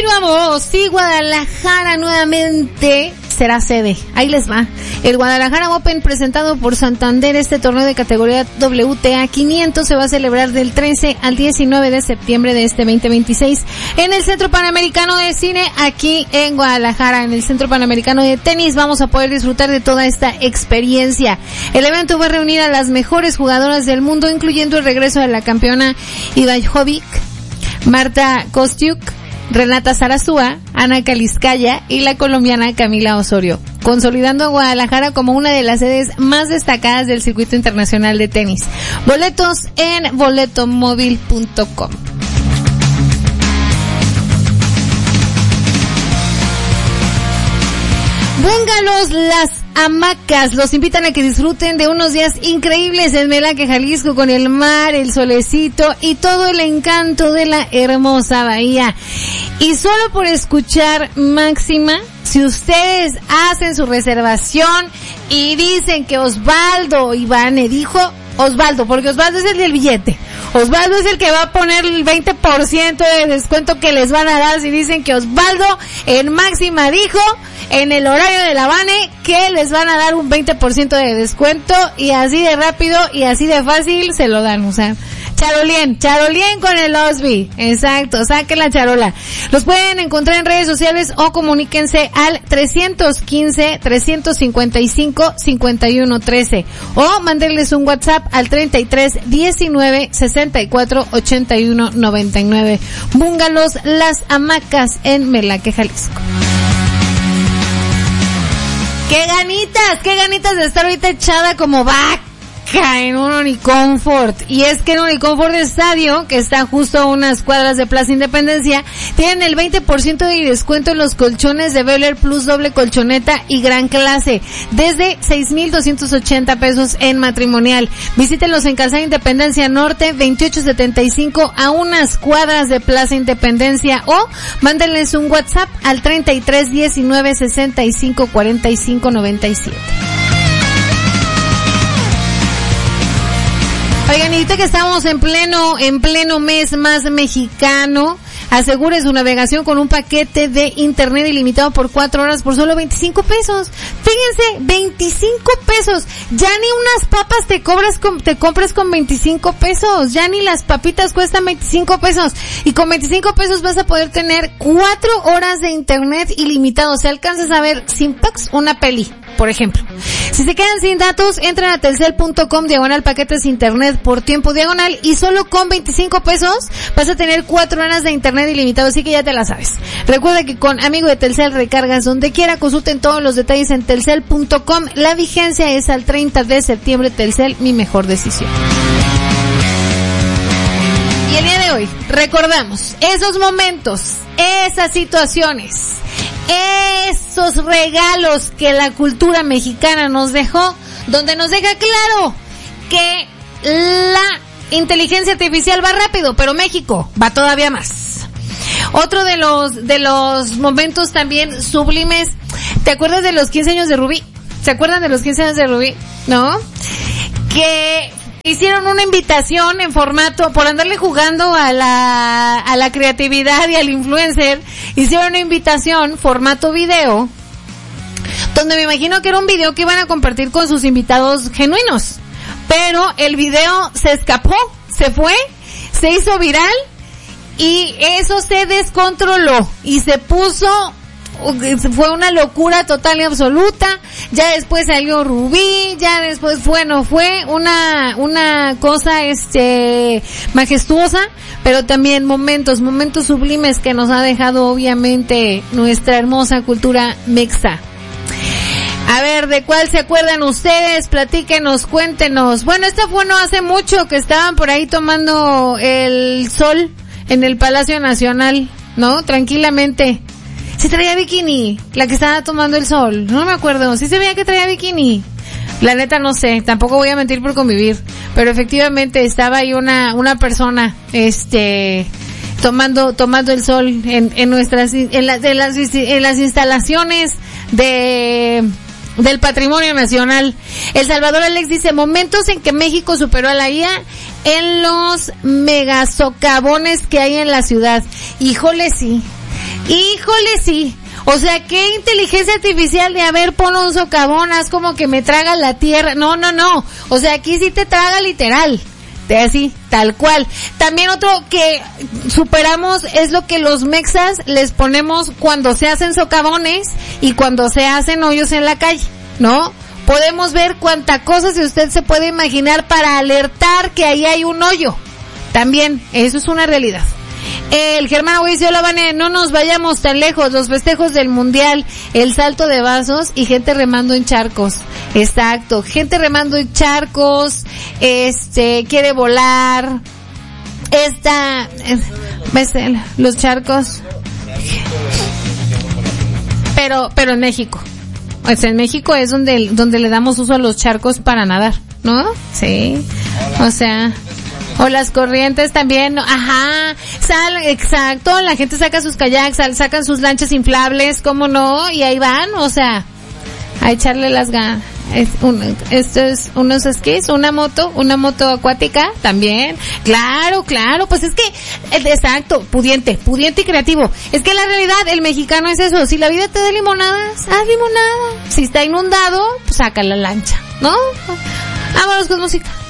Continuamos. Sí, Guadalajara nuevamente será sede. Ahí les va. El Guadalajara Open presentado por Santander, este torneo de categoría WTA 500 se va a celebrar del 13 al 19 de septiembre de este 2026 en el Centro Panamericano de Cine aquí en Guadalajara. En el Centro Panamericano de Tenis vamos a poder disfrutar de toda esta experiencia. El evento va a reunir a las mejores jugadoras del mundo, incluyendo el regreso de la campeona Ivanovic, Marta Kostyuk, Renata Zarazúa, Ana Kaliskaya y la colombiana Camila Osorio, consolidando a Guadalajara como una de las sedes más destacadas del circuito internacional de tenis. Boletos en boletomóvil.com. Búngalos Las Hamacas los invitan a que disfruten de unos días increíbles en Melaque, Jalisco, con el mar, el solecito y todo el encanto de la hermosa bahía. Y solo por escuchar Máxima, si ustedes hacen su reservación y dicen que Osvaldo Ivane dijo, Osvaldo, porque Osvaldo es el del billete, Osvaldo es el que va a poner el 20% de descuento que les van a dar si dicen que Osvaldo en Máxima dijo en el horario de la Bane que les van a dar un 20% de descuento, y así de rápido y así de fácil se lo dan. O sea, charolien con el Osby. Exacto, saquen la charola. Los pueden encontrar en redes sociales o comuníquense al 315-355-5113 o mándenles un WhatsApp al 33-19-64-81-99. Búngalos Las Hamacas en Melaque, Jalisco. Qué ganitas de estar ahorita echada como vaca en un Uniconfort. Y es que en Uniconfort Estadio, que está justo a unas cuadras de Plaza Independencia, tienen el 20% de descuento en los colchones de Bel Air Plus doble colchoneta y gran clase, desde 6,280 pesos en matrimonial. Visítenlos en Calzada Independencia Norte 2875, a unas cuadras de Plaza Independencia, o mándenles un WhatsApp al 33-19-65-45-97. Oigan, y ahorita que estamos en pleno mes más mexicano, asegure su navegación con un paquete de internet ilimitado por 4 horas por solo 25 pesos. Fíjense, 25 pesos. Ya ni unas papas te compras con 25 pesos. Ya ni las papitas cuestan 25 pesos. Y con 25 pesos vas a poder tener 4 horas de internet ilimitado. O sea, alcanzas a ver sin packs una peli, por ejemplo. Si se quedan sin datos, entren a telcel.com/paquetes internet por tiempo diagonal, y solo con 25 pesos vas a tener 4 horas de internet ilimitado, así que ya te la sabes. Recuerda que con Amigo de Telcel recargas donde quiera. Consulten todos los detalles en telcel.com. La vigencia es al 30 de septiembre. Telcel, mi mejor decisión. Y el día de hoy recordamos esos momentos, esas situaciones, esos regalos que la cultura mexicana nos dejó, donde nos deja claro que la inteligencia artificial va rápido, pero México va todavía más. Otro de los momentos también sublimes, ¿te acuerdas de los 15 años de Rubí? ¿Se acuerdan de los 15 años de Rubí? ¿No? Que hicieron una invitación en formato, por andarle jugando a la creatividad y al influencer, hicieron una invitación formato video, donde me imagino que era un video que iban a compartir con sus invitados genuinos, pero el video se escapó, se fue, se hizo viral, y eso se descontroló y se puso, fue una locura total y absoluta. Ya después salió Rubí, ya después, bueno, fue una cosa majestuosa, pero también momentos sublimes que nos ha dejado obviamente nuestra hermosa cultura mexa. A ver, ¿de cuál se acuerdan ustedes? Platíquenos, cuéntenos. Bueno, esta fue no hace mucho, que estaban por ahí tomando el sol en el Palacio Nacional, ¿no? Tranquilamente. Sí traía bikini, la que estaba tomando el sol. No me acuerdo, sí se veía que traía bikini. La neta no sé, tampoco voy a mentir por convivir. Pero efectivamente estaba ahí una persona, tomando el sol en las instalaciones del Patrimonio Nacional. El Salvador Alex dice: momentos en que México superó a la IA en los megasocavones que hay en la ciudad. Híjole, sí. Híjole, sí. O sea, qué inteligencia artificial de, a ver, pon un socavón, haz como que me traga la tierra. No. O sea, aquí sí te traga literal. Así, tal cual. También otro que superamos es lo que los mexas les ponemos cuando se hacen socavones y cuando se hacen hoyos en la calle, ¿no? Podemos ver cuánta cosa si usted se puede imaginar para alertar que ahí hay un hoyo. También, eso es una realidad. El Germán Agüicio Lavane, no nos vayamos tan lejos, los festejos del mundial, el salto de vasos y gente remando en charcos. Exacto, gente remando en charcos, quiere volar, los charcos. Pero en México. O sea, en México es donde le damos uso a los charcos para nadar, ¿no? Sí. O sea, o las corrientes también, ajá, exacto, la gente saca sus kayaks, sacan sus lanchas inflables, ¿cómo no? Y ahí van, o sea, a echarle las ganas. Esto es unos esquís, una moto acuática también. Claro, pues es que, exacto, pudiente y creativo. Es que la realidad, el mexicano es eso, si la vida te da limonadas, haz limonada. Si está inundado, pues saca la lancha, ¿no? Vámonos con música.